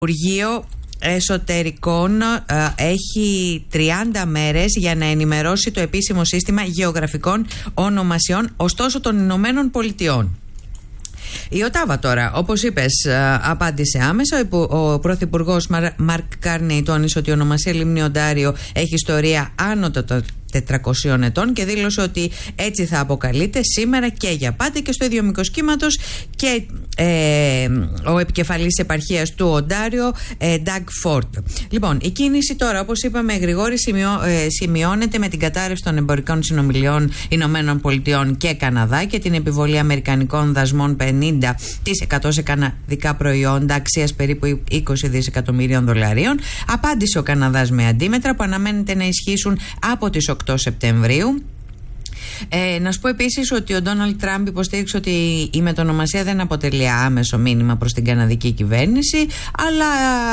Υπουργείο Εσωτερικών έχει 30 μέρες για να ενημερώσει το επίσημο σύστημα γεωγραφικών ονομασιών, ωστόσο των Ηνωμένων Πολιτειών. Η Οτάβα τώρα, όπως είπες, απάντησε άμεσα. Ο Πρωθυπουργός Μαρκ Κάρνεϊ τόνισε ότι η ονομασία Λίμνη Οντάριο έχει ιστορία άνω των 400 ετών και δήλωσε ότι έτσι θα αποκαλείται σήμερα και για πάντα και στο ίδιο μήκος κύματος και ο επικεφαλής επαρχίας του Οντάριο, Ντάγ Φόρτ. Λοιπόν, η κίνηση τώρα, όπως είπαμε, Γρηγόρη, σημειώνεται με την κατάρρευση των εμπορικών συνομιλιών Ηνωμένων Πολιτειών και Καναδά και την επιβολή αμερικανικών δασμών 50% σε καναδικά προϊόντα αξίας περίπου 20 δισεκατομμυρίων δολαρίων. Απάντησε ο Καναδάς με αντίμετρα που αναμένεται να ισχύσουν από τις 8 Σεπτεμβρίου. Να σου πω επίσης ότι ο Ντόναλντ Τραμπ υποστήριξε ότι η μετονομασία δεν αποτελεί άμεσο μήνυμα προς την καναδική κυβέρνηση, αλλά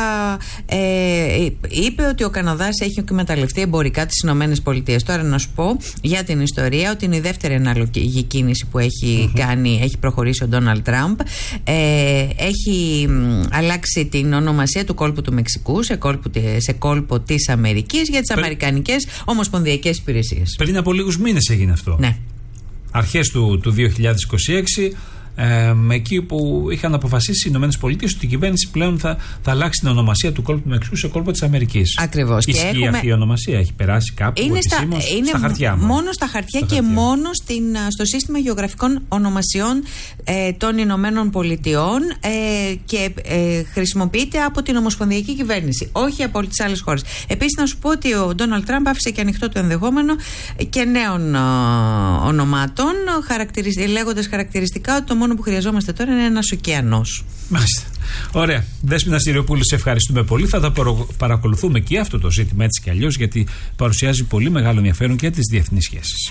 είπε ότι ο Καναδάς έχει εκμεταλλευτεί εμπορικά τις Ηνωμένες Πολιτείες. Τώρα να σου πω για την ιστορία ότι είναι η δεύτερη αναλογική κίνηση που έχει κάνει, έχει προχωρήσει ο Ντόναλντ Τραμπ. Έχει αλλάξει την ονομασία του κόλπου του Μεξικού σε κόλπο της Αμερικής για τις Αμερικανικές Ομοσπονδιακές Υπηρεσίες. Πριν από λίγους μήνες έγινε αυτό. Ναι. Αρχές του 2026, εκεί που είχαν αποφασίσει οι ΗΠΑ ότι η κυβέρνηση πλέον θα αλλάξει την ονομασία του κόλπου του Μεξικού σε κόλπο της Αμερικής. Ακριβώς. Ισχύει αυτή η ονομασία, έχει περάσει κάπου στα χαρτιά. Μόνο στα χαρτιά και μόνο στο σύστημα γεωγραφικών ονομασιών των Ηνωμένων Πολιτειών και χρησιμοποιείται από την Ομοσπονδιακή Κυβέρνηση, όχι από όλες τις άλλες χώρες. Επίσης, να σου πω ότι ο Ντόναλντ Τραμπ άφησε και ανοιχτό το ενδεχόμενο και νέων ονομάτων, λέγοντας χαρακτηριστικά ότι το μόνο που χρειαζόμαστε τώρα είναι ένας ωκεανός. Μάλιστα. Ωραία. Δέσποινα Συριοπούλου, σε ευχαριστούμε πολύ. Θα τα παρακολουθούμε και αυτό το ζήτημα έτσι κι αλλιώς, γιατί παρουσιάζει πολύ μεγάλο ενδιαφέρον και τις διεθνείς σχέσεις.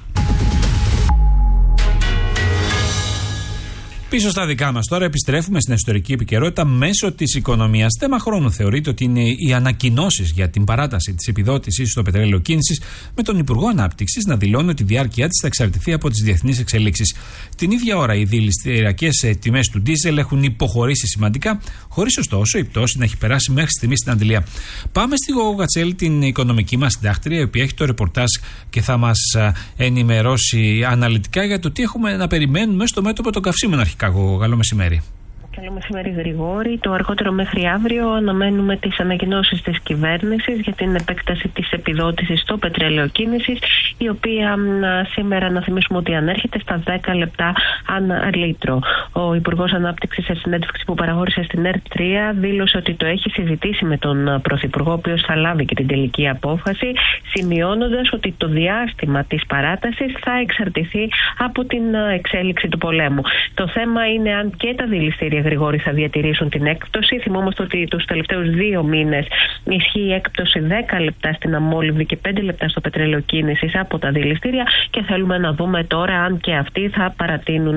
Πίσω στα δικά μας τώρα, επιστρέφουμε στην ιστορική επικαιρότητα μέσω της οικονομίας. Θέμα χρόνου θεωρείται ότι είναι οι ανακοινώσεις για την παράταση της επιδότησης στο πετρέλαιο κίνησης, με τον Υπουργό Ανάπτυξης να δηλώνει ότι η διάρκεια της θα εξαρτηθεί από τις διεθνείς εξελίξεις. Την ίδια ώρα, οι δηληστηριακές τιμές του ντίζελ έχουν υποχωρήσει σημαντικά, χωρίς ωστόσο η πτώση να έχει περάσει μέχρι στιγμή στην αντιλία. Πάμε στη Γόγο Κατσέλη, την οικονομική μας συντάκτρια, η οποία έχει το ρεπορτάζ και θα μας ενημερώσει αναλυτικά για το τι έχουμε να περιμένουμε στο μέτωπο των καυσίμων. Καλό μεσημέρι. Καλό μεσημέρι, Γρηγόρη. Το αργότερο μέχρι αύριο αναμένουμε τις ανακοινώσεις της κυβέρνησης για την επέκταση της επιδότησης στο πετρέλαιο κίνησης, η οποία σήμερα, να θυμίσουμε ότι ανέρχεται στα 10 λεπτά ανά λίτρο. Ο Υπουργός Ανάπτυξης, σε συνέντευξη που παραχώρησε στην ΕΡΤ3, δήλωσε ότι το έχει συζητήσει με τον Πρωθυπουργό, ο οποίος θα λάβει και την τελική απόφαση, σημειώνοντας ότι το διάστημα της παράτασης θα εξαρτηθεί από την εξέλιξη του πολέμου. Το θέμα είναι αν και τα δηληστήρια, Γρηγόρη, θα διατηρήσουν την έκπτωση. Θυμόμαστε ότι τους τελευταίους 2 μήνες ισχύει η έκπτωση 10 λεπτά στην αμόλυβδη και 5 λεπτά στο πετρέλαιο κίνησης από τα δηληστήρια και θέλουμε να δούμε τώρα αν και αυτοί θα παρατείνουν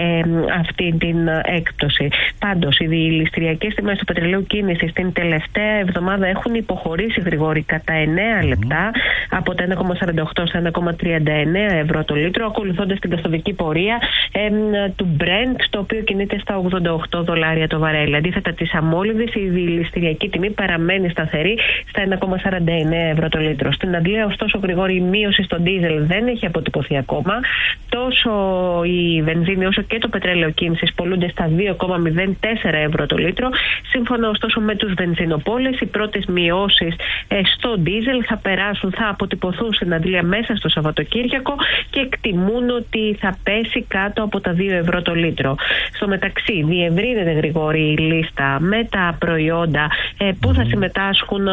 αυτή την έκπτωση. Πάντως, οι δηληστηριακές τιμές του πετρελαίου κίνησης την τελευταία εβδομάδα έχουν υποχωρήσει, Γρηγόρη, κατά 9 λεπτά, από τα 1,48 στα 1,39 ευρώ το λίτρο, ακολουθώντας την καθοδική πορεία του Brent, το οποίο κινείται στα 88 $8 το βαρέλι. Αντίθετα, της αμόλυβδης, η δηληστηριακή τιμή παραμένει σταθερή στα 1,49 ευρώ το λίτρο. Στην Αγγλία, ωστόσο, Γρηγόρη, η μείωση στο ντίζελ δεν έχει αποτυπωθεί ακόμα. Τόσο η βενζίνη όσο και το πετρέλαιο κίνησης πωλούνται στα 2,04 ευρώ το λίτρο. Σύμφωνα, ωστόσο, με τους βενζινοπόλες, οι πρώτες μειώσεις στο ντίζελ θα αποτυπωθούν στην Αγγλία μέσα στο Σαββατοκύριακο και εκτιμούν ότι θα πέσει κάτω από τα 2 ευρώ το λίτρο. Στο μεταξύ, διευρύνεται, Γρηγόρη, η λίστα με τα προϊόντα που θα συμμετάσχουν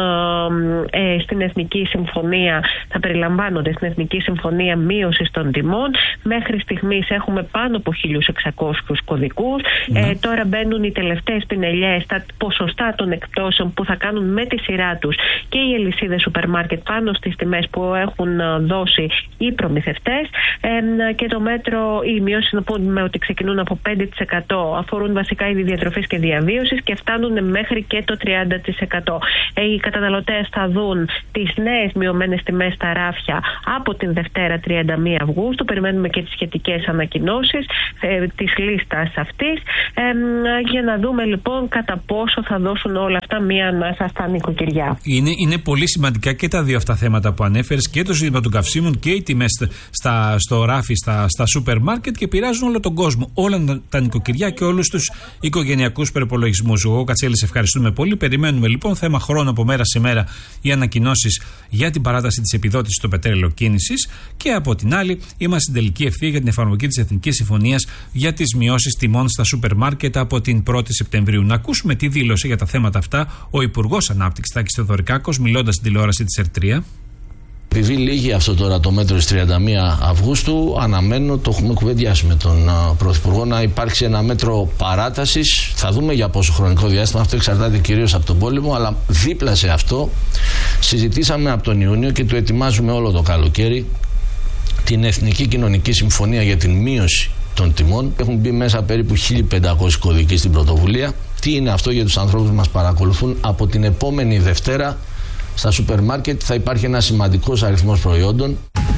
στην Εθνική Συμφωνία, θα περιλαμβάνονται στην Εθνική Συμφωνία μείωσης των τιμών. Μέχρι στιγμής έχουμε πάνω από 1.600 κωδικούς. Τώρα μπαίνουν οι τελευταίες πινελιές, τα ποσοστά των εκπτώσεων που θα κάνουν με τη σειρά τους και οι αλυσίδες σούπερ μάρκετ πάνω στις τιμές που έχουν δώσει οι προμηθευτές. Και το μέτρο, οι μειώσεις, να πούμε ότι ξεκινούν από 5%, αφορούν βασικά βασικά είδη διατροφής και διαβίωσης και φτάνουν μέχρι και το 30%. Οι καταναλωτές θα δουν τις νέες μειωμένες τιμές στα ράφια από την Δευτέρα 31 Αυγούστου. Περιμένουμε και τις σχετικές ανακοινώσεις της λίστας αυτής για να δούμε λοιπόν κατά πόσο θα δώσουν όλα αυτά μία ανάσα στα νοικοκυριά. Είναι πολύ σημαντικά και τα δύο αυτά θέματα που ανέφερες, και το ζήτημα των καυσίμων και οι τιμές στο ράφι, στα σούπερ μάρκετ, και πειράζουν όλο τον κόσμο, όλα τα νοικοκυριά και όλους τους οικογενειακούς προϋπολογισμούς. Εγώ, Κατσέλη, σε ευχαριστούμε πολύ. Περιμένουμε λοιπόν θέμα χρόνο από μέρα σε μέρα οι ανακοινώσεις για την παράταση της επιδότησης στο πετρέλαιο κίνησης, και από την άλλη είμαστε στην τελική ευθεία για την εφαρμογή της Εθνικής Συμφωνίας για τις μειώσεις τιμών στα σούπερ μάρκετ από την 1η Σεπτεμβρίου. Να ακούσουμε τι δήλωσε για τα θέματα αυτά ο Υπουργός Ανάπτυξης Τάκης Θεοδωρικάκος, μιλώντας στην τηλεόραση της ΕΡΤ3. Επειδή λύγει αυτό τώρα το μέτρο της 31 Αυγούστου, αναμένω, το έχουμε κουβεντιάσει με τον Πρωθυπουργό, να υπάρξει ένα μέτρο παράτασης. Θα δούμε για πόσο χρονικό διάστημα, αυτό εξαρτάται κυρίως από τον πόλεμο, αλλά δίπλα σε αυτό συζητήσαμε από τον Ιούνιο και το ετοιμάζουμε όλο το καλοκαίρι την Εθνική Κοινωνική Συμφωνία για την μείωση των τιμών. Έχουν μπει μέσα περίπου 1.500 κωδικοί στην πρωτοβουλία. Τι είναι αυτό για τους ανθρώπους που μας παρακολουθούν? Από την επόμενη Δευτέρα στα σούπερ μάρκετ θα υπάρχει ένα σημαντικός αριθμός προϊόντων.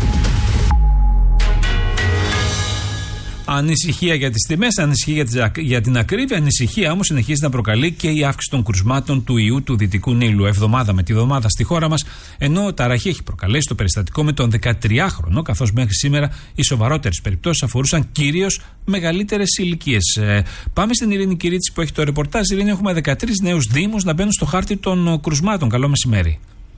Ανησυχία για τις τιμές, ανησυχία για την ακρίβεια, ανησυχία όμως συνεχίζει να προκαλεί και η αύξηση των κρουσμάτων του ιού του Δυτικού Νείλου. Εβδομάδα με τη βδομάδα στη χώρα μας, ενώ ταραχή έχει προκαλέσει το περιστατικό με τον 13χρονο, καθώς μέχρι σήμερα οι σοβαρότερες περιπτώσεις αφορούσαν κυρίως μεγαλύτερες ηλικίες. Πάμε στην Ειρήνη Κυρίτση που έχει το ρεπορτάζ. Ειρήνη, έχουμε 13 νέους δήμους να μπαίνουν στο χάρτη των κρουσμάτων. Καλό μεσημέρι.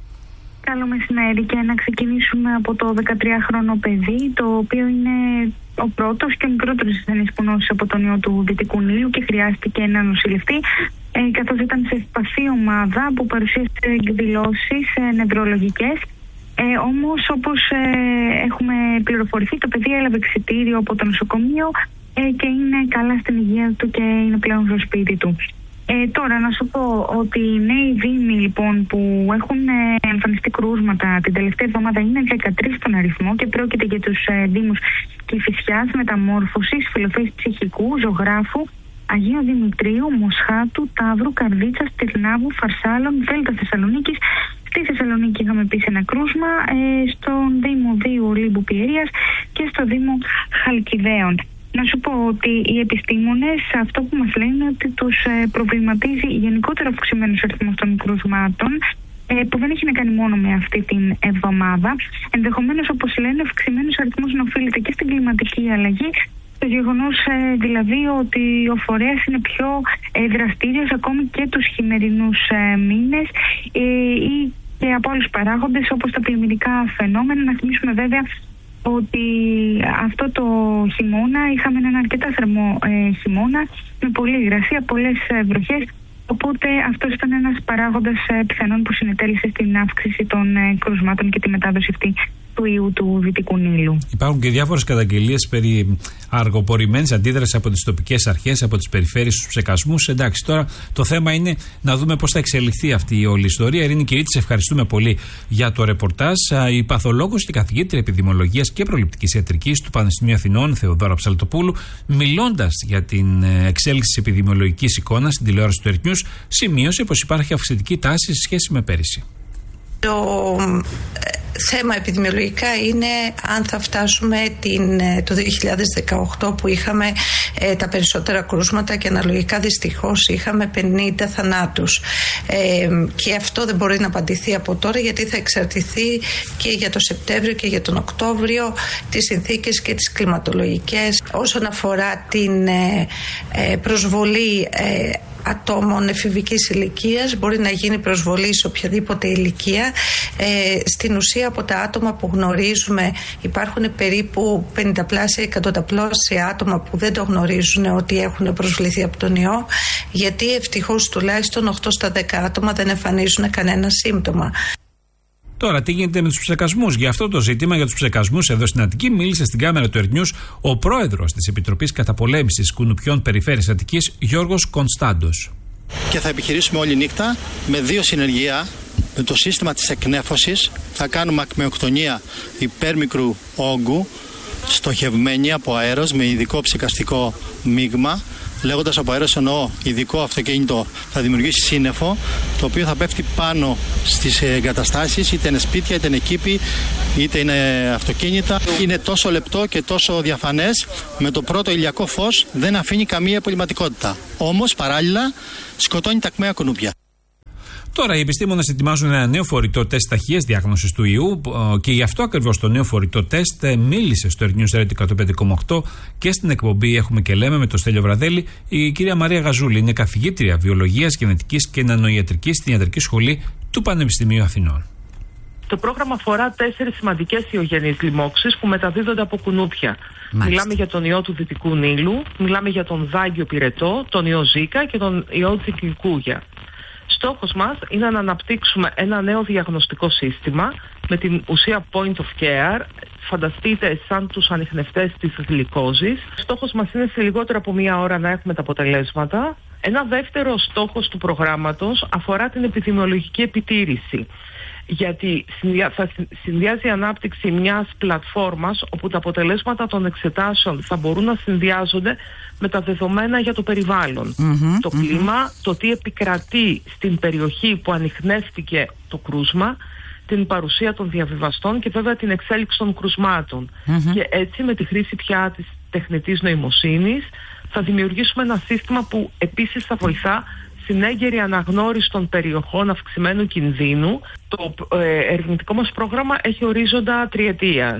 Καλό μεσημέρι, και να ξεκινήσουμε από το 13χρονο παιδί, το οποίο είναι ο πρώτος και μικρότερος ασθενής που νόσησε από τον ιό του Δυτικού Νείλου και χρειάστηκε να νοσηλευτεί, καθώς ήταν σε ευπαθή ομάδα που παρουσίασε εκδηλώσεις νευρολογικές. Όμως, όπως έχουμε πληροφορηθεί, το παιδί έλαβε εξιτήριο από το νοσοκομείο και είναι καλά στην υγεία του και είναι πλέον στο σπίτι του. Τώρα να σου πω ότι οι νέοι δήμοι λοιπόν που έχουν εμφανιστεί κρούσματα την τελευταία εβδομάδα είναι 13 στον αριθμό και πρόκειται για τους δήμους Κηφισιάς, Μεταμόρφωσης, Φιλοφέης Ψυχικού, Ζωγράφου, Αγίου Δημητρίου, Μοσχάτου, Ταύρου, Καρδίτσας, Τυρνάβου, Φαρσάλων, Δέλτα Θεσσαλονίκης. Στη Θεσσαλονίκη είχαμε επίσης ένα κρούσμα, στον Δήμο Δίου Ολύμπου Πιερίας και στο Δήμο Χαλκιδαίων. Να σου πω ότι οι επιστήμονες αυτό που μας λένε είναι ότι τους προβληματίζει γενικότερα αυξημένος αριθμός των κρουσμάτων, που δεν έχει να κάνει μόνο με αυτή την εβδομάδα. Ενδεχομένως, όπως λένε, αυξημένος αριθμός να οφείλεται και στην κλιματική αλλαγή, το γεγονός δηλαδή ότι ο φορέας είναι πιο δραστήριος ακόμη και τους χειμερινούς μήνες ή και από άλλους παράγοντες όπως τα πλημμυρικά φαινόμενα. Να θυμίσουμε βέβαια ότι αυτό το χειμώνα είχαμε έναν αρκετά θερμό χειμώνα με πολλή υγρασία, πολλές βροχές, οπότε αυτός ήταν ένας παράγοντας πιθανόν που συνετέλεσε στην αύξηση των κρουσμάτων και τη μετάδοση αυτή του ιού του Δυτικού Νείλου. Υπάρχουν και διάφορες καταγγελίες περί αργοπορημένης αντίδρασης από τις τοπικές αρχές, από τις περιφέρειες στους ψεκασμούς. Εντάξει, τώρα το θέμα είναι να δούμε πώς θα εξελιχθεί αυτή η όλη ιστορία. Ειρήνη Κυρίτση, σε ευχαριστούμε πολύ για το ρεπορτάζ. Η παθολόγος και καθηγήτρια επιδημιολογίας και προληπτικής ιατρικής του Πανεπιστημίου Αθηνών, Θεοδώρα Ψαλτοπούλου, μιλώντας για την εξέλιξη της επιδημιολογικής εικόνας στην τηλεόραση του ΕΡΤ News, σημείωσε πως υπάρχει αυξητική τάση σε σχέση με πέρυσι. Το θέμα επιδημιολογικά είναι αν θα φτάσουμε το 2018 που είχαμε τα περισσότερα κρούσματα και αναλογικά δυστυχώς είχαμε 50 θανάτους. Και αυτό δεν μπορεί να απαντηθεί από τώρα, γιατί θα εξαρτηθεί και για το Σεπτέμβριο και για τον Οκτώβριο τις συνθήκες και τις κλιματολογικές. Όσον αφορά την προσβολή ατόμων εφηβικής ηλικίας, μπορεί να γίνει προσβολή σε οποιαδήποτε ηλικία. Στην ουσία από τα άτομα που γνωρίζουμε υπάρχουν περίπου 50πλάσια, 100πλάσια άτομα που δεν το γνωρίζουν ότι έχουν προσβληθεί από τον ιό, γιατί ευτυχώς τουλάχιστον 8 στα 10 άτομα δεν εμφανίζουν κανένα σύμπτωμα. Τώρα, τι γίνεται με τους ψεκασμούς? Για αυτό το ζήτημα, για τους ψεκασμούς εδώ στην Αττική, μίλησε στην κάμερα του ΕΡΤ News ο πρόεδρος της Επιτροπής Καταπολέμησης Κουνουπιών Περιφέρειας Αττικής, Γιώργος Κωνστάντος. Και θα επιχειρήσουμε όλη νύχτα με 2 συνεργεία. Με το σύστημα της εκνέφωσης θα κάνουμε ακμεοκτονία υπέρμικρου όγκου, στοχευμένη από αέρος με ειδικό ψεκαστικό μείγμα, Λέγοντας από αέρος εννοώ ειδικό αυτοκίνητο, θα δημιουργήσει σύννεφο, το οποίο θα πέφτει πάνω στις εγκαταστάσεις, είτε είναι σπίτια, είτε είναι κήποι, είτε είναι αυτοκίνητα. Είναι τόσο λεπτό και τόσο διαφανές, με το πρώτο ηλιακό φως δεν αφήνει καμία απολυματικότητα. Όμως παράλληλα σκοτώνει τα ακμαία κουνούπια. Τώρα οι επιστήμονες ετοιμάζουν ένα νέο φορητό τεστ ταχείας διάγνωσης του ιού και γι' αυτό ακριβώς το νέο φορητό τεστ μίλησε στο News Radio 105,8 και στην εκπομπή Έχουμε και Λέμε με τον Στέλιο Βραδέλη. Η κυρία Μαρία Γαζούλη είναι καθηγήτρια βιολογίας, γενετικής και νανοϊατρικής στην Ιατρική Σχολή του Πανεπιστημίου Αθηνών. Το πρόγραμμα αφορά 4 σημαντικές ιογενείς λοιμώξεις που μεταδίδονται από κουνούπια. Μάλιστα. Μιλάμε για τον ιό του Δυτικού Νείλου, μιλάμε για τον δάγκιο πυρετό, τον ιό Ζίκα και τον ιό Τσικινγκούγια. Στόχος μας είναι να αναπτύξουμε ένα νέο διαγνωστικό σύστημα με την ουσία point of care. Φανταστείτε σαν τους ανιχνευτές της γλυκόζης. Στόχος μας είναι σε λιγότερο από 1 ώρα να έχουμε τα αποτελέσματα. Ένα δεύτερο στόχος του προγράμματος αφορά την επιδημιολογική επιτήρηση. Γιατί θα συνδυάζει η ανάπτυξη μιας πλατφόρμας όπου τα αποτελέσματα των εξετάσεων θα μπορούν να συνδυάζονται με τα δεδομένα για το περιβάλλον. Το κλίμα, το τι επικρατεί στην περιοχή που ανιχνεύτηκε το κρούσμα, την παρουσία των διαβιβαστών και βέβαια την εξέλιξη των κρουσμάτων. Και έτσι με τη χρήση πια της τεχνητής νοημοσύνης θα δημιουργήσουμε ένα σύστημα που επίσης θα βοηθά στην έγκαιρη αναγνώριση των περιοχών αυξημένου κινδύνου. Το ερευνητικό μας πρόγραμμα έχει ορίζοντα 3 ετίας.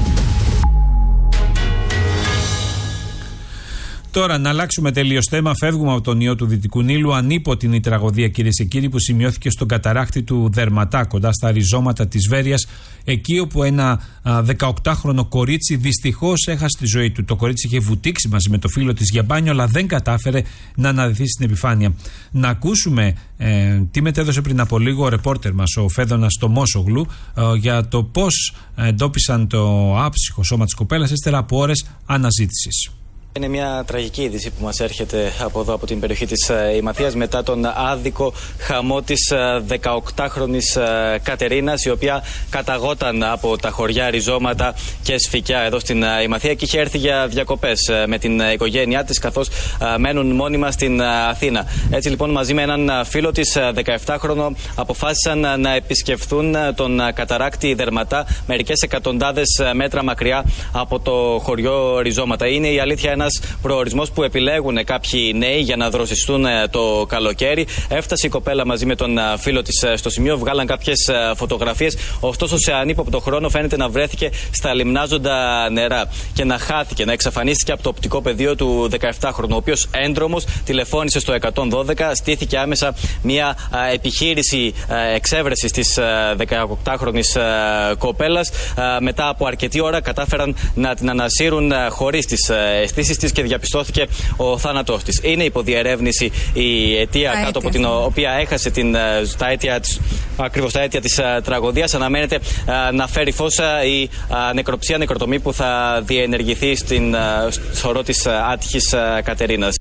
Τώρα να αλλάξουμε τελείως θέμα. Φεύγουμε από τον ιό του Δυτικού Νείλου. Ανίποτη είναι η τραγωδία, κυρίες και κύριοι, που σημειώθηκε στον καταράκτη του Δερματά, κοντά στα ριζώματα της Βέρειας, εκεί όπου ένα 18χρονο κορίτσι δυστυχώς έχασε τη ζωή του. Το κορίτσι είχε βουτήξει μαζί με το φίλο της για μπάνιο, αλλά δεν κατάφερε να αναδυθεί στην επιφάνεια. Να ακούσουμε τι μετέδωσε πριν από λίγο ο ρεπόρτερ μας, ο Φέδωνας Τομόσογλου, για το πώς εντόπισαν το άψυχο σώμα της κοπέλας ύστερα από ώρες αναζήτησης. Είναι μια τραγική είδηση που μας έρχεται από εδώ, από την περιοχή της Ημαθίας, μετά τον άδικο χαμό της 18χρονης Κατερίνας, η οποία καταγόταν από τα χωριά Ριζώματα και Σφικιά εδώ στην Ημαθία και είχε έρθει για διακοπές με την οικογένειά της, καθώς μένουν μόνιμα στην Αθήνα. Έτσι λοιπόν, μαζί με έναν φίλο της 17χρονο, αποφάσισαν να επισκεφθούν τον καταράκτη Δερματά, μερικές εκατοντάδες μέτρα μακριά από το χωριό Ριζώματα. Είναι η αλήθεια ένας προορισμός που επιλέγουν κάποιοι νέοι για να δροσιστούν το καλοκαίρι. Έφτασε η κοπέλα μαζί με τον φίλο της στο σημείο, βγάλαν κάποιες φωτογραφίες. Ωστόσο, σε ανύποπτο χρόνο φαίνεται να βρέθηκε στα λιμνάζοντα νερά και να χάθηκε, να εξαφανίστηκε από το οπτικό πεδίο του 17χρονου, ο οποίος έντρομος τηλεφώνησε στο 112. Στήθηκε άμεσα μια επιχείρηση εξέβρεσης της 18χρονης κοπέλας. Μετά από αρκετή ώρα κατάφεραν να την ανασύρουν χωρίς τις αισθήσεις της και διαπιστώθηκε ο θάνατός της. Είναι υποδιερεύνηση η αιτία κάτω από την οποία έχασε ακριβώς τα αίτια της τραγωδίας. Αναμένεται να φέρει φως η νεκροτομή που θα διενεργηθεί στην σωρό της άτυχης Κατερίνας.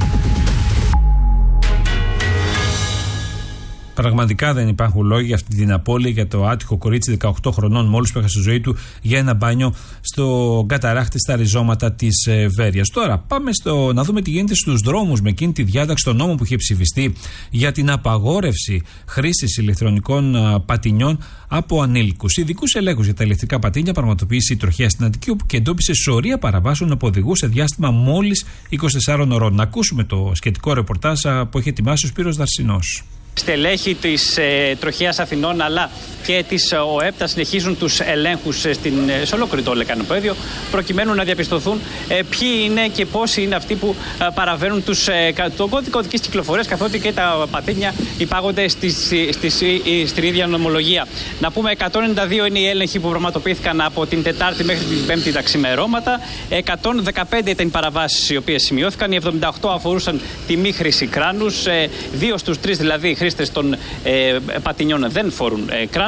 Πραγματικά δεν υπάρχουν λόγοι για αυτή την απώλεια, για το άτυχο κορίτσι 18 χρονών μόλις που έχασε τη ζωή του για ένα μπάνιο στο καταράχτη στα ριζώματα της Βέρειας. Τώρα πάμε να δούμε τι γίνεται στους δρόμους με εκείνη τη διάταξη των νόμων που είχε ψηφιστεί για την απαγόρευση χρήσης ηλεκτρονικών πατινιών από ανήλικους. Ειδικούς ελέγχους για τα ηλεκτρικά πατίνια πραγματοποίησε η τροχέα στην Αττική, όπου και εντόπισε σωρία παραβάσεων από οδηγούς σε διάστημα μόλις 24 ώρων. Να ακούσουμε το σχετικό ρεπορτάζ που έχει ετοιμάσει ο Σπύρος Δαρσινός. Στελέχη της Τροχέας Αθηνών αλλά και της ΟΕΠΤΑ συνεχίζουν τους ελέγχους σε ολόκληρο το λεκανοπέδιο, προκειμένου να διαπιστωθούν ποιοι είναι και πόσοι είναι αυτοί που παραβαίνουν τον κώδικα οδικής κυκλοφορίας, καθότι και τα πατίνια υπάγονται στην ίδια νομολογία. Να πούμε, 192 είναι οι έλεγχοι που πραγματοποιήθηκαν από την Τετάρτη μέχρι την Πέμπτη τα ξημερώματα. 115 ήταν οι παραβάσεις οι οποίες σημειώθηκαν. Οι 78 αφορούσαν τη μη χρήση κράνους. 2 στους 3 δηλαδή χρήστες των πατινιών δεν φορούν κράνος.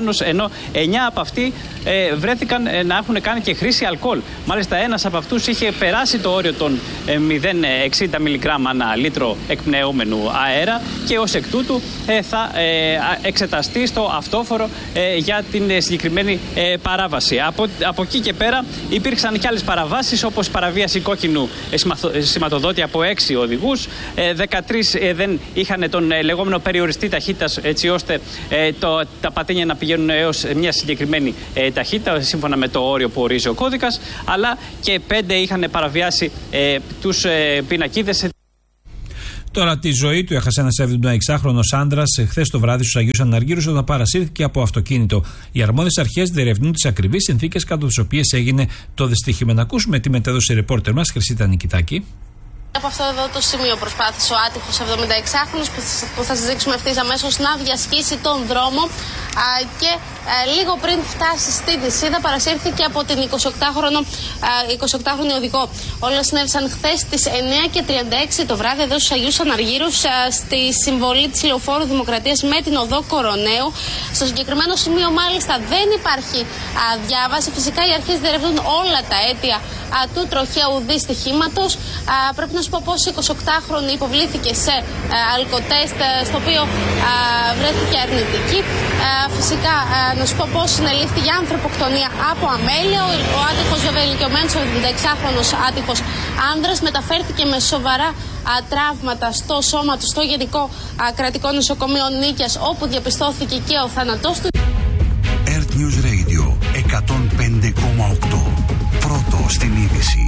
Ουράνος, ενώ 9 από αυτοί βρέθηκαν να έχουν κάνει και χρήση αλκοόλ. Μάλιστα, ένας από αυτούς είχε περάσει το όριο των 0,60 μιλιγκράμμ ανά λίτρο εκπνεούμενου αέρα και ως εκ τούτου θα εξεταστεί στο αυτόφορο για την συγκεκριμένη παράβαση. Από εκεί και πέρα υπήρξαν και άλλες παραβάσεις, όπως παραβίαση κόκκινου σηματοδότη από 6 οδηγούς. 13 δεν είχαν τον λεγόμενο περιοριστή ταχύτητας, έτσι ώστε τα πατίνια να πηγαίνουν έως μια συγκεκριμένη ταχύτητα σύμφωνα με το όριο που ορίζει ο κώδικας, αλλά και 5 είχαν παραβιάσει τους πινακίδες. Τώρα τη ζωή του έχασε ένας 76χρονος άντρας χθες το βράδυ στους Αγίους Αναργύρους όταν παρασύρθηκε από αυτοκίνητο. Οι αρμόδιες αρχές διερευνούν τις ακριβείς συνθήκες κάτω τις οποίες έγινε το δυστύχημα. Να ακούσουμε τι μετέδωσε η ρεπόρτερ μας Χρυσίτα Νικητάκη. Από αυτό εδώ το σημείο προσπάθησε ο άτυχος 76χρονος που θα σας δείξουμε ευθύς αμέσως να διασχίσει τον δρόμο και λίγο πριν φτάσει στη Δυσσίδα παρασύρθηκε από την 28χρονη οδηγό. Όλα συνέβησαν χθες στις 9:36 το βράδυ εδώ στους Αγίους Αναργύρους στη συμβολή της Λεωφόρου Δημοκρατίας με την οδό Κοροναίου. Στο συγκεκριμένο σημείο μάλιστα δεν υπάρχει διάβαση. Φυσικά οι αρχές διερευνούν όλα τα αίτια του τροχαίου δυστυχήματος. Πρέπει να σου πω πως η 28χρονη υποβλήθηκε σε αλκοτέστ, στο οποίο βρέθηκε αρνητική. Φυσικά να σου πω πως συνελήφθη για ανθρωποκτονία από αμέλεια. Ο άτυχος, βέβαια ηλικιωμένος, ο 76χρονος άτυχος άνδρας, μεταφέρθηκε με σοβαρά τραύματα στο σώμα του στο Γενικό Κρατικό Νοσοκομείο Νίκαιας, όπου διαπιστώθηκε και ο θάνατός του. Earth News Radio 105,8. Πρώτο στην είδηση.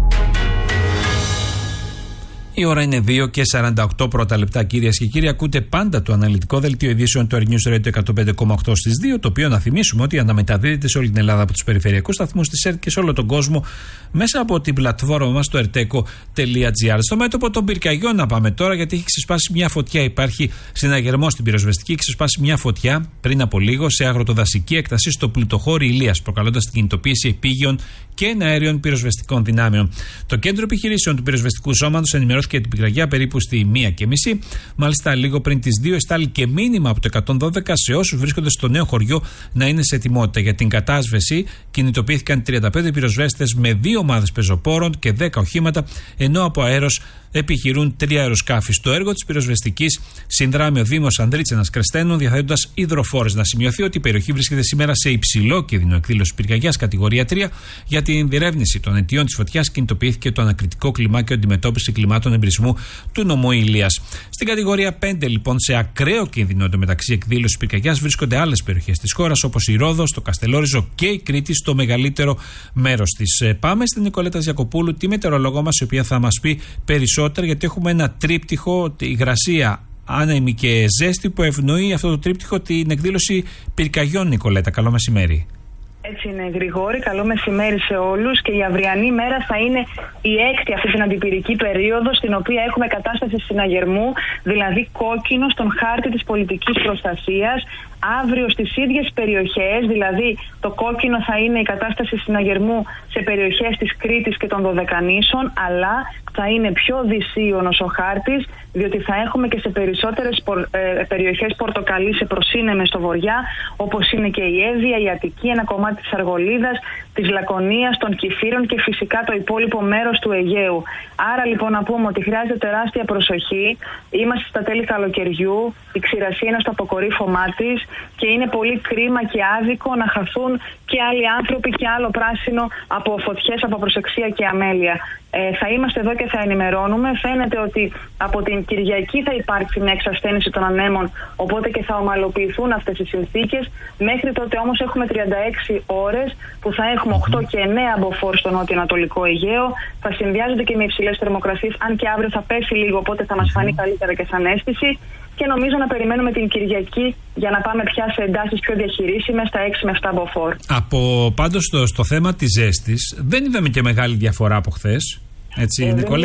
Η ώρα είναι 2:48 πρώτα λεπτά, κυρίες και κύριοι. Ακούτε πάντα το αναλυτικό δελτίο ειδήσεων του Earth News Radio 105,8 στις 2. Το οποίο να θυμίσουμε ότι αναμεταδίδεται σε όλη την Ελλάδα από τους περιφερειακούς σταθμούς της ΕΡΤ και σε όλο τον κόσμο μέσα από την πλατφόρμα μας στο erteco.gr. Στο μέτωπο των πυρκαγιών να πάμε τώρα, γιατί έχει ξεσπάσει μια φωτιά. Υπάρχει συναγερμό στην πυροσβεστική, έχει ξεσπάσει μια φωτιά πριν από λίγο σε αγροτοδασική έκταση στο πλουτοχώρι Ηλίας, προκαλώντας την κινητοποίηση επίγειων και εναέριων πυροσβεστικών δυνάμεων. Το κέντρο επιχειρήσεων του πυροσβεστικού σώματος ενημερώθηκε για την πυρκαγιά περίπου στη 1:30. Μάλιστα, λίγο πριν τις 2 εστάλει και μήνυμα από το 112 σε όσους βρίσκονται στο νέο χωριό να είναι σε ετοιμότητα. Για την κατάσβεση κινητοποιήθηκαν 35 πυροσβέστες με 2 ομάδες πεζοπόρων και 10 οχήματα, ενώ από αέρος επιχειρούν 3 αεροσκάφη. Στο έργο της πυροσβεστικής συνδράμει ο Δήμος Ανδρίτσενας Κρεστένου, διαθέτοντας υδροφόρες. Να σημειωθεί ότι η περιοχή βρίσκεται σήμερα σε υψηλό κίνδυνο εκδήλωση πυρκαγιάς κατηγορία 3. Για την διερεύνηση των αιτιών της φωτιάς κινητοποιήθηκε το ανακριτικό κλιμάκιο αντιμετώπιση κλιμάτων εμπρισμού του νομού Ηλίας. Στην κατηγορία 5, λοιπόν, σε ακραίο κίνδυνο εντωμεταξύ εκδήλωση πυρκαγιάς βρίσκονται άλλες περιοχές της χώρας, όπως η Ρόδος, το Καστελόριζο και η Κρήτη, στο μεγαλύτερο μέρος της. Πάμε στην Νικολέτα Ζιακοπούλου, τη μετεωρολόγο μας, η οποία θα μας πει περισσότερα, γιατί έχουμε ένα τρίπτυχο, υγρασία, άνεμη και ζέστη, που ευνοεί αυτό το τρίπτυχο την εκδήλωση πυρκαγιών. Νικολέτα, καλό μεσημέρι. Έτσι είναι, Γρηγόρη. Καλό μεσημέρι σε όλους. Και η αυριανή μέρα θα είναι η έκτη αυτή την αντιπυρική περίοδο, στην οποία έχουμε κατάσταση συναγερμού, δηλαδή κόκκινο στον χάρτη της πολιτικής προστασίας. Αύριο στις ίδιες περιοχές, δηλαδή το κόκκινο θα είναι η κατάσταση συναγερμού σε περιοχές της Κρήτης και των Δωδεκανήσων, αλλά θα είναι πιο δυσίωνος ο χάρτης, διότι θα έχουμε και σε περισσότερες περιοχές πορτοκαλί σε προσύνεμες στο βορειά, όπως είναι και η Εύβοια, η Αττική, ένα κομμάτι της Αργολίδας, της Λακωνίας, των Κηφύρων και φυσικά το υπόλοιπο μέρος του Αιγαίου. Άρα λοιπόν να πούμε ότι χρειάζεται τεράστια προσοχή. Είμαστε στα τέλη καλοκαιριού, η ξηρασία είναι στο αποκορύφωμά της και είναι πολύ κρίμα και άδικο να χαθούν και άλλοι άνθρωποι και άλλο πράσινο από φωτιές, από προσεξία και αμέλεια. Θα είμαστε εδώ και θα ενημερώνουμε. Φαίνεται ότι από την Κυριακή θα υπάρξει μια εξασθένηση των ανέμων, οπότε και θα ομαλοποιηθούν αυτές οι συνθήκες. Μέχρι τότε όμως έχουμε 36 ώρες που θα έχουμε 8 και 9 μποφόρ στο νότιο-ανατολικό Αιγαίο. Θα συνδυάζονται και με υψηλές θερμοκρασίες, αν και αύριο θα πέσει λίγο, οπότε θα μας φανεί καλύτερα και σαν αίσθηση. Και νομίζω να περιμένουμε την Κυριακή για να πάμε πια σε εντάσεις πιο διαχειρίσιμες στα 6 με 7 μποφόρ. Πάντως στο θέμα της ζέστης δεν είδαμε και μεγάλη διαφορά από χθες. Έτσι, Νικολέτα.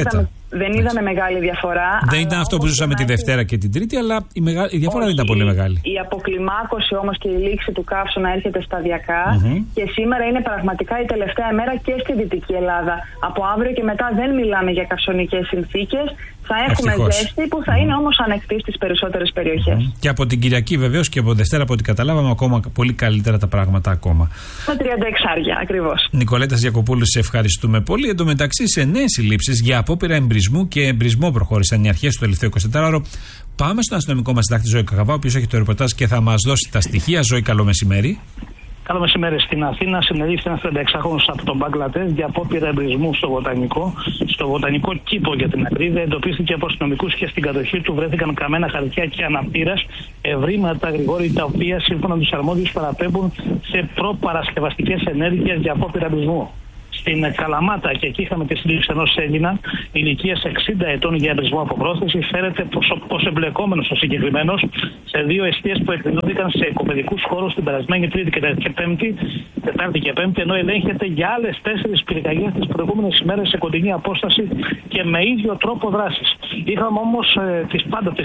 Δεν είδαμε μεγάλη διαφορά. Δεν ήταν αυτό που ζούσαμε τη Δευτέρα και την Τρίτη, αλλά η διαφορά δεν ήταν πολύ μεγάλη. Η αποκλιμάκωση όμως και η λήξη του καύσωνα έρχεται σταδιακά και σήμερα είναι πραγματικά η τελευταία μέρα και στη Δυτική Ελλάδα. Από αύριο και μετά δεν μιλάμε για καυσονικές συνθήκες. Θα έχουμε ζέστη που θα είναι όμως ανεκτή στις περισσότερες περιοχές. Και από την Κυριακή βεβαίως και από Δευτέρα, από ό,τι καταλάβαμε, ακόμα πολύ καλύτερα τα πράγματα ακόμα. Με 36 ακριβώς. Νικολέτα Γιακοπούλου, σε ευχαριστούμε πολύ. Εν τω μεταξύ, σε νέες συλλήψεις για απόπειρα εμπρισμού και εμπρισμό προχώρησαν οι αρχές του τελευταίου 24ωρο. Πάμε στον αστυνομικό μας συντάκτη Ζώη Κακαβά, ο οποίος έχει το ρεπορτάζ και θα μας δώσει τα στοιχεία. Ζώη, καλό μεσημέρι. Καλό μεσημέρι. Στην Αθήνα συνελήφθη ένας 36χρονος από τον Μπαγκλαντές για απόπειρα εμπρισμού στο βοτανικό κήπο για την ακρίβεια. Εντοπίστηκε από αστυνομικούς και στην κατοχή του βρέθηκαν καμένα χαρτιά και αναπτήρας, ευρήματα Γρηγόρη, τα οποία σύμφωνα με τους αρμόδιους παραπέμπουν σε προπαρασκευαστικές ενέργειες για απόπειρα εμπρισμού. Στην Καλαμάτα, και εκεί είχαμε τη σύλληψη ενός Έλληνα ηλικίας 60 ετών για εμπρισμό από πρόθεση, φέρεται πως εμπλεκόμενος ο συγκεκριμένος σε 2 εστίες που εκδηλώθηκαν σε οικοπαιδικούς χώρους την περασμένη Τετάρτη και Πέμπτη, ενώ ελέγχεται για άλλες 4 πυρκαγιές τις προηγούμενες ημέρες σε κοντινή απόσταση και με ίδιο τρόπο δράσης. Είχαμε όμως τις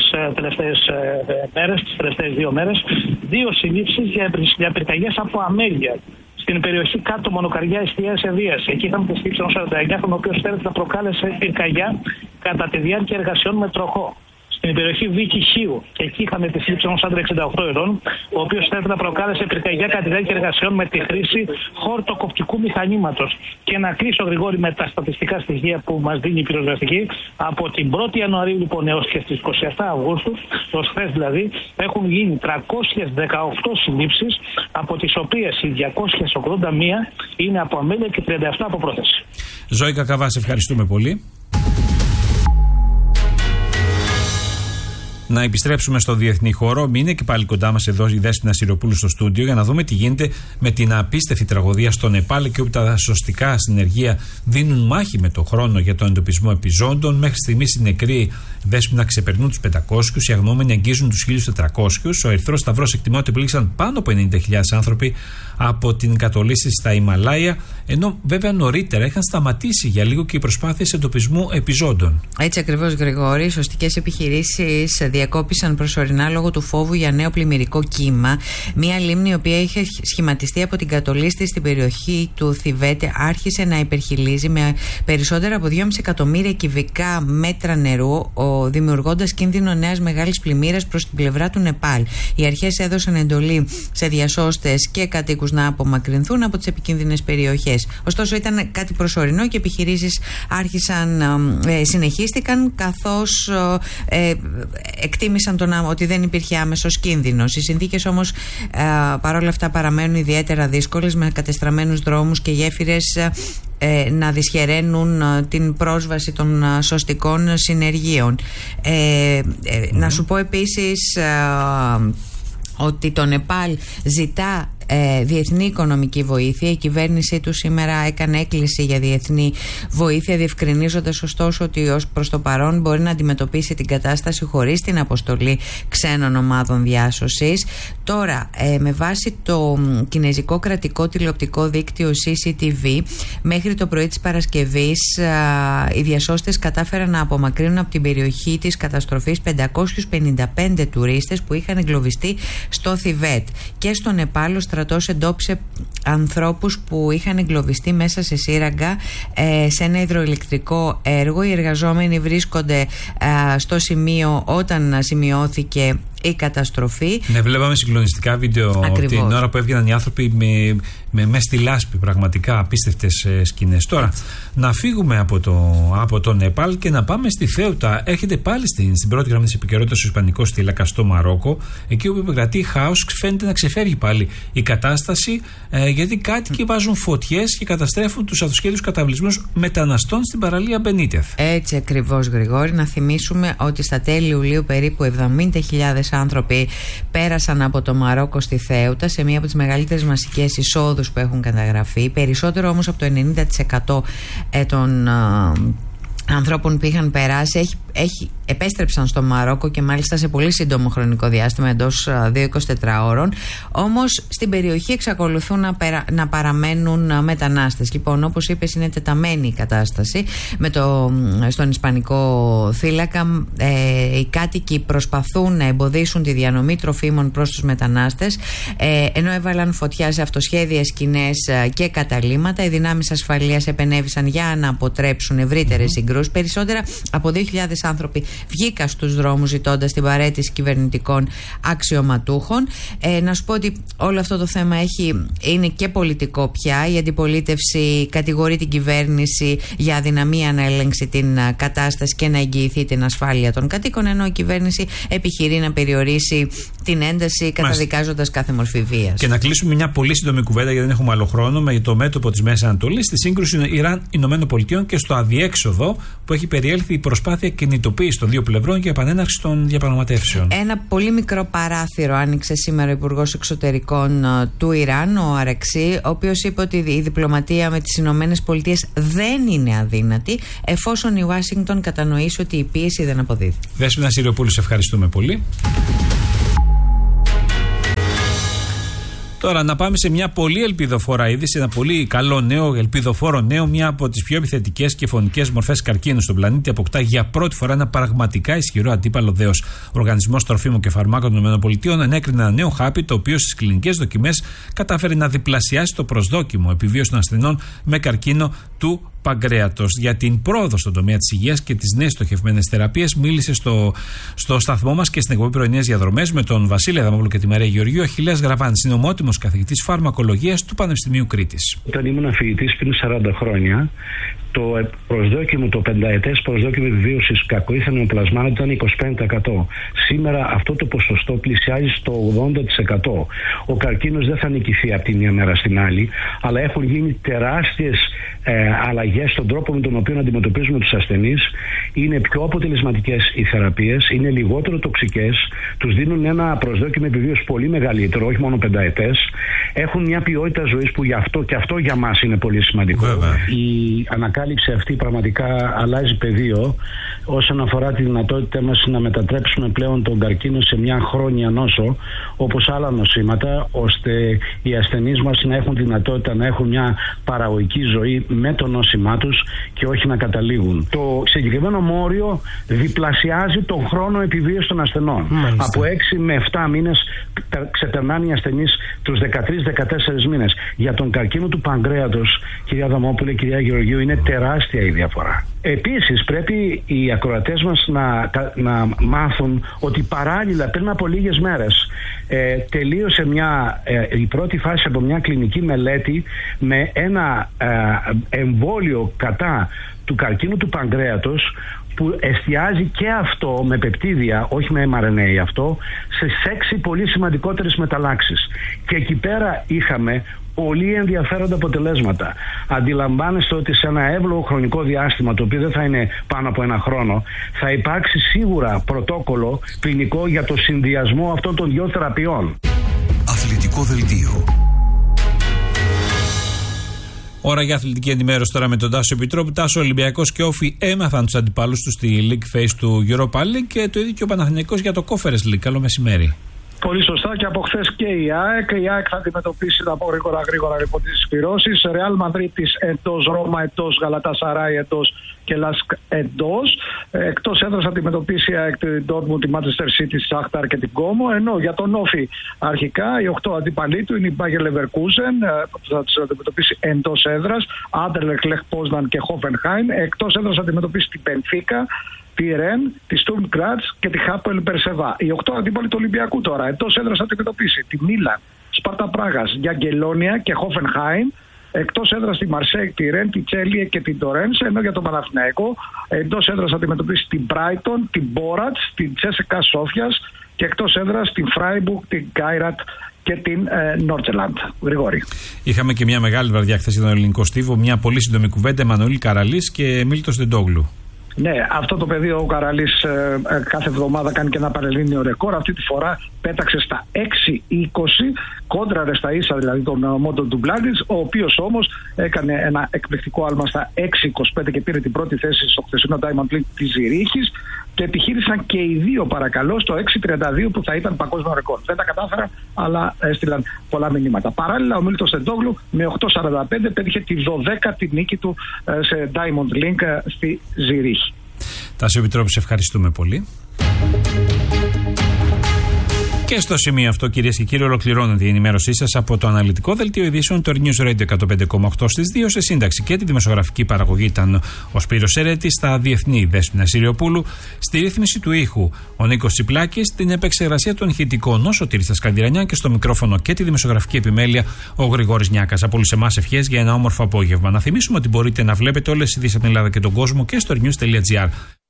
τελευταίες 2 μέρες, 2 συλλήψεις για πυρκαγιές από αμέλεια. Στην περιοχή κάτω Μονοκαριά εστιαίας Ευβοίας. Εκεί είχαμε τη σύλληψη ενός 49χρονου, ο οποίος φέρεται να προκάλεσε πυρκαγιά κατά τη διάρκεια εργασιών με τροχό. Στην περιοχή Βίκη Χίου, και εκεί είχαμε τη σύλληψη ενός άντρα 68 ετών, ο οποίος φέρεται να προκάλεσε πυρκαγιά κατά τη διάρκεια εργασιών με τη χρήση χορτοκοπτικού μηχανήματος. Και να κλείσω, Γρηγόρη, με τα στατιστικά στοιχεία που μας δίνει η πυροσβεστική. Από την 1η Ιανουαρίου λοιπόν έως και στις 27 Αυγούστου, ως χθες δηλαδή, έχουν γίνει 318 συλλήψεις, από τις οποίες οι 281 είναι από αμέλεια και 37 από πρόθεση. Ζώη Κακαβά, σε ευχαριστούμε πολύ. Να επιστρέψουμε στο διεθνή χώρο. Μείνε και πάλι κοντά μας εδώ η Δέσποινα Σιροπούλου στο στούντιο για να δούμε τι γίνεται με την απίστευτη τραγωδία στο Νεπάλ και όπου τα σωστικά συνεργεία δίνουν μάχη με τον χρόνο για τον εντοπισμό επιζώντων. Μέχρι στιγμής οι νεκροί, Δέσποινα, ξεπερνούν τους 500, οι αγνοούμενοι αγγίζουν τους 1.400. Ο Ερυθρός Σταυρός εκτιμά ότι πλήγησαν πάνω από 90.000 άνθρωποι από την κατολίσθηση στα Ιμαλάια, ενώ βέβαια νωρίτερα είχαν σταματήσει για λίγο και οι προσπάθειες εντοπισμού επιζώντων. Έτσι ακριβώς, Γρηγόρη. Οι σωστικές επιχειρήσεις διακόπησαν προσωρινά λόγω του φόβου για νέο πλημμυρικό κύμα. Μία λίμνη, η οποία είχε σχηματιστεί από την κατολίσθηση στην περιοχή του Θιβέτ, άρχισε να υπερχειλίζει με περισσότερα από 2,5 εκατομμύρια κυβικά μέτρα νερού, δημιουργώντας κίνδυνο νέας μεγάλης πλημμύρας προς την πλευρά του Νεπάλ. Οι αρχές έδωσαν εντολή σε διασώστες και κατοίκους να απομακρυνθούν από τις επικίνδυνες περιοχές. Ωστόσο, ήταν κάτι προσωρινό και οι επιχειρήσεις συνεχίστηκαν, καθώς εκτίμησαν ότι δεν υπήρχε άμεσος κίνδυνος. Οι συνθήκες όμως παρόλα αυτά παραμένουν ιδιαίτερα δύσκολες, με κατεστραμμένους δρόμους και γέφυρες να δυσχεραίνουν την πρόσβαση των σωστικών συνεργείων. Να σου πω επίσης ότι το Νεπάλ ζητά διεθνή οικονομική βοήθεια. Η κυβέρνησή του σήμερα έκανε έκκληση για διεθνή βοήθεια, διευκρινίζοντας ωστόσο ότι ως προς το παρόν μπορεί να αντιμετωπίσει την κατάσταση χωρίς την αποστολή ξένων ομάδων διάσωσης. Τώρα, με βάση το κινέζικο κρατικό τηλεοπτικό δίκτυο CCTV, μέχρι το πρωί της Παρασκευής οι διασώστες κατάφεραν να απομακρύνουν από την περιοχή της καταστροφής 555 τουρίστες που είχαν εγκλωβιστεί στο Θιβέτ. Και στο Νεπάλ ο στρατός εντόπισε ανθρώπους που είχαν εγκλωβιστεί μέσα σε σύραγγα σε ένα υδροηλεκτρικό έργο. Οι εργαζόμενοι βρίσκονται στο σημείο όταν σημειώθηκε η καταστροφή. Ναι, βλέπαμε συγκλονιστικά βίντεο την ώρα που έβγαιναν οι άνθρωποι με στη λάσπη, πραγματικά απίστευτες σκηνές. Τώρα, να φύγουμε από το Νεπάλ και να πάμε στη Θέουτα. Έρχεται πάλι στην πρώτη γραμμή της επικαιρότητας ο Ισπανικός στήλακας στο Μαρόκο, εκεί όπου επικρατεί χάος, φαίνεται να ξεφεύγει πάλι η κατάσταση, γιατί κάτοικοι βάζουν φωτιές και καταστρέφουν τους αυτοσχέδιους καταβλισμούς μεταναστών στην παραλία Μπενίτεθ. Έτσι ακριβώς, Γρηγόρη. Να θυμίσουμε ότι στα τέλη Ιουλίου περίπου 70.000 άνθρωποι πέρασαν από το Μαρόκο στη Θέουτα, σε μία από τις μεγαλύτερες μασικές εισόδους που έχουν καταγραφεί. Περισσότερο όμως από το 90% των ανθρώπων που είχαν περάσει επέστρεψαν στο Μαρόκο και μάλιστα σε πολύ σύντομο χρονικό διάστημα, εντός 2-24 ώρων. Όμως στην περιοχή εξακολουθούν να παραμένουν μετανάστες. Λοιπόν, όπως είπες, είναι τεταμένη η κατάσταση στον Ισπανικό θύλακα. Οι κάτοικοι προσπαθούν να εμποδίσουν τη διανομή τροφίμων προς τους μετανάστες, ενώ έβαλαν φωτιά σε αυτοσχέδιες σκηνές και καταλύματα. Οι δυνάμεις ασφαλείας επενέβησαν για να αποτρέψουν ευρύτερες συγκρούσεις. Περισσότερα από 2.000 άνθρωποι βγήκαν στους δρόμους ζητώντας την παραίτηση κυβερνητικών αξιωματούχων. Να σου πω ότι όλο αυτό το θέμα είναι και πολιτικό πια. Η αντιπολίτευση κατηγορεί την κυβέρνηση για αδυναμία να ελέγξει την κατάσταση και να εγγυηθεί την ασφάλεια των κατοίκων, ενώ η κυβέρνηση επιχειρεί να περιορίσει την ένταση καταδικάζοντας κάθε μορφή βίας. Και να κλείσουμε μια πολύ σύντομη κουβέντα, γιατί δεν έχουμε άλλο χρόνο, με το μέτωπο της Μέσης Ανατολής, στη σύγκρουση Ιράν-Ηνωμένων Πολιτειών και στο αδιέξοδο που έχει περιέλθει η προσπάθεια κινητοποίηση των δύο πλευρών για επανέναρξη των διαπραγματεύσεων. Ένα πολύ μικρό παράθυρο άνοιξε σήμερα ο Υπουργός Εξωτερικών του Ιράν, ο Αραξί, ο οποίος είπε ότι η διπλωματία με τις Ηνωμένες Πολιτείες δεν είναι αδύνατη, εφόσον η Ουάσιγκτον κατανοήσει ότι η πίεση δεν αποδίδει. Δέσποινα Συριοπούλου, σε ευχαριστούμε πολύ. Τώρα να πάμε σε μια πολύ ελπιδοφόρα είδηση, ένα πολύ καλό νέο, ελπιδοφόρο νέο. Μια από τις πιο επιθετικές και φωνικές μορφές καρκίνου στον πλανήτη αποκτά για πρώτη φορά ένα πραγματικά ισχυρό αντίπαλο δέος. Ο Οργανισμός Τροφίμων και Φαρμάκων των ΗΠΑ ενέκρινε ένα νέο χάπι, το οποίο στις κλινικές δοκιμές κατάφερε να διπλασιάσει το προσδόκιμο επιβίωση των ασθενών με καρκίνο του παγκρέατος. Για την πρόοδο στον τομέα της υγείας και τις νέες στοχευμένες θεραπείες μίλησε στο σταθμό μας και στην εκπομπή Πρωινές Διαδρομές με τον Βασίλη Αδαμόπουλο και τη Μαρία Γεωργίου ο Αχιλλέας Γραβάνης, είναι ομότιμος καθηγητής φαρμακολογίας του Πανεπιστημίου Κρήτης. Όταν ήμουν φοιτητής πριν 40 χρόνια, το προσδόκιμο, το πενταετές προσδόκιμο επιβίωσης κακοήθενων πλασμάτων ήταν 25%. Σήμερα αυτό το ποσοστό πλησιάζει στο 80%. Ο καρκίνος δεν θα νικηθεί από τη μία μέρα στην άλλη, αλλά έχουν γίνει τεράστιες αλλαγές στον τρόπο με τον οποίο αντιμετωπίζουμε τους ασθενείς. Είναι πιο αποτελεσματικές οι θεραπείες, είναι λιγότερο τοξικές, τους δίνουν ένα προσδόκιμο επιβίωσης πολύ μεγαλύτερο, όχι μόνο πενταετές. Έχουν μια ποιότητα ζωής που και αυτό για μας είναι πολύ σημαντικό. Βέβαια. Η ανακάλυψη αυτή πραγματικά αλλάζει πεδίο όσον αφορά τη δυνατότητά μας να μετατρέψουμε πλέον τον καρκίνο σε μια χρόνια νόσο, όπως άλλα νοσήματα, ώστε οι ασθενείς μας να έχουν τη δυνατότητα να έχουν μια παραγωγική ζωή με το νόσημά τους και όχι να καταλήγουν. Το συγκεκριμένο μόριο διπλασιάζει τον χρόνο επιβίωσης των ασθενών. Μάλιστα. Από 6 με 7 μήνες ξεπερνάνε οι ασθενείς τους 13-14 μήνες. Για τον καρκίνο του παγκρέατος, κυρία Αδαμόπουλε, κυρία Γεωργίου, είναι τεράστια η διαφορά. Επίσης πρέπει οι ακροατές μας να μάθουν ότι παράλληλα πριν από λίγες μέρες τελείωσε η πρώτη φάση από μια κλινική μελέτη με ένα εμβόλιο κατά του καρκίνου του παγκρέατος που εστιάζει και αυτό με πεπτίδια, όχι με mRNA αυτό, σε 6 πολύ σημαντικότερες μεταλλάξεις. Και εκεί πέρα είχαμε πολύ ενδιαφέροντα αποτελέσματα. Αντιλαμβάνεστε ότι σε ένα εύλογο χρονικό διάστημα, το οποίο δεν θα είναι πάνω από ένα χρόνο, θα υπάρξει σίγουρα πρωτόκολλο κλινικό για το συνδυασμό αυτών των δύο θεραπείων. Αθλητικό δελτίο. Ώρα για αθλητική ενημέρωση τώρα με τον Τάσο Επιτρόπου. Τάσο, Ολυμπιακός και Όφη έμαθαν τους αντιπάλους τους στη League Phase του Europa League και το ίδιο και ο Παναθηναϊκός για το Conference League. Καλό μεσημέρι. Πολύ σωστά, και από χθες και η ΑΕΚ. Η ΑΕΚ θα αντιμετωπίσει, θα πω γρήγορα λοιπόν τις συσπυρώσεις. Ρεάλ Μαδρίτης εντός, Ρώμα εντός, Γαλατασαράι εντός και Λάσκ εντός. Εκτός έδρας θα αντιμετωπίσει η ΑΕΚ την Ντόρτμουντ, τη Manchester City, τη Σάχταρ και την Κόμο. Ενώ για τον Όφη αρχικά οι 8 αντίπαλοι του είναι η Bayer Leverkusen, που θα τις αντιμετωπίσει εντός έδρας, Άντερλεχτ, Λεχ Πόσναν και Χόφενχάιμ. Εκτός έδρας θα αντιμετωπίσει την Μπενφίκα, τη Ρεν, τη Στουρμ Γκράτς και τη Χάπελ Μπερσεβά. Οι 8 αντίπαλοι του Ολυμπιακού τώρα εντός έδρας θα αντιμετωπίσει τη Μίλαν, Σπάρτα Πράγας, Γιαγκελόνια και Χόφενχάιμ. Εκτός έδρας τη Μαρσέικ, τη Ρεν, τη Τσέλιε και την Τορένσε. Ενώ για τον Παναθηναϊκό εντός έδρας θα αντιμετωπίσει την Μπράιτον, την Μπόρατς, την Τσέσεκα Σόφιας και εκτός έδρας την Φράιμπουργκ, την Κάιρατ και την Νόρτσελαντ. Γρηγόρη. Είχαμε και μια μεγάλη βραδιά χθες για τον ελληνικό στίβο. Μια πολύ σύντομη κουβέντα. Εμμανουήλ Καραλής και Μίλτος Ντεντόγλου. Ναι, αυτό το παιδί ο Καραλής κάθε εβδομάδα κάνει και ένα πανελλήνιο ρεκόρ. Αυτή τη φορά πέταξε στα 6.20, κόντραρε στα ίσα δηλαδή τον Μόντο Ντουμπλάντης, ο οποίος όμως έκανε ένα εκπληκτικό άλμα στα 6.25 και πήρε την πρώτη θέση στο χθεσινό Diamond League της Ζηρίχης. Και επιχείρησαν και οι δύο παρακαλώ στο 6.32 που θα ήταν παγκόσμιο ρεκόρ. Δεν τα κατάφεραν, αλλά έστειλαν πολλά μηνύματα. Παράλληλα, ο Μίλτος Τεντόγλου με 8.45 πέτυχε τη 12η νίκη του σε Diamond League στη Ζηρίχη. Τάσο Επιτρόπου, σε ευχαριστούμε πολύ. Και στο σημείο αυτό, κυρίες και κύριοι, ολοκληρώνεται η ενημέρωσή σας από το αναλυτικό δελτίο ειδήσεων του News Radio 105,8 στις 2. Σε σύνταξη και τη δημοσιογραφική παραγωγή ήταν ο Σπύρος Ερέτης, στα διεθνή Δέσποινα Συριοπούλου, στη ρύθμιση του ήχου ο Νίκος Τσιπλάκης, στην επεξεργασία των ηχητικών ο Σωτήρης Σκανδυρανιά και στο μικρόφωνο και τη δημοσιογραφική επιμέλεια ο Γρηγόρης Νιάκας. Από όλους εμάς ευχές για ένα όμορφο απόγευμα. Να θυμίσουμε ότι μπορείτε να βλέπετε όλες τις ειδήσεις από την Ελλάδα και τον κόσμο και στο news.gr.